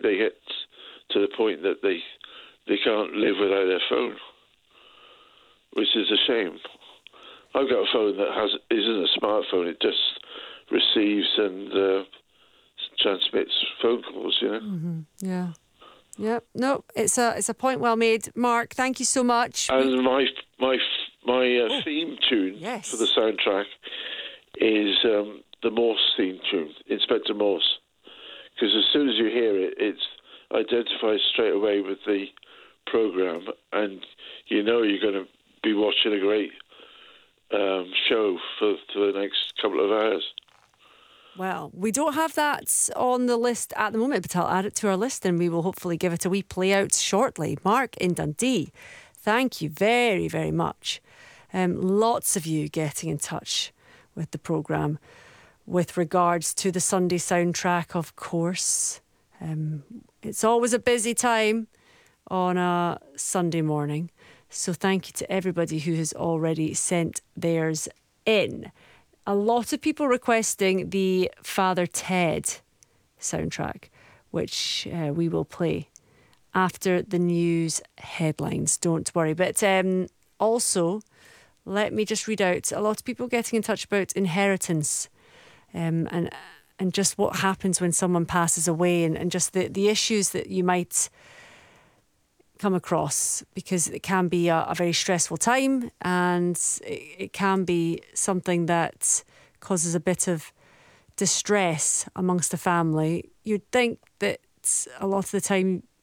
they get to the point that they can't live without their phone, which is a shame. I've got a phone that isn't a smartphone. It just receives and transmits phone calls, Mm-hmm. Yeah. Yep. No, it's a point well made, Mark. Thank you so much. And my theme tune for the soundtrack is the Morse theme tune, Inspector Morse, because as soon as you hear it, it identifies straight away with the program, and you know you're going to be watching a great show for the next couple of hours. Well, we don't have that on the list at the moment, but I'll add it to our list and we will hopefully give it a wee play out shortly. Mark in Dundee, thank you very, very much. Lots of you getting in touch with the programme with regards to the Sunday soundtrack, of course. It's always a busy time on a Sunday morning. So thank you to everybody who has already sent theirs in. A lot of people requesting the Father Ted soundtrack, which we will play after the news headlines. Don't worry. But also, let me just read out a lot of people getting in touch about inheritance and just what happens when someone passes away and just the issues that you might come across, because it can be a very stressful time and it can be something that causes a bit of distress amongst the family. You'd think that a lot of the time